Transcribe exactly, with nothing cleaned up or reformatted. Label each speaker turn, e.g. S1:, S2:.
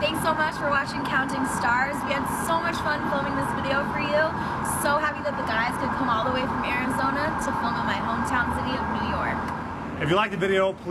S1: Thanks so much for watching Counting Stars. We had so much fun filming this video for you. So happy that the guys could come all the way from Arizona to film in my hometown city of New York.
S2: If you like the video, please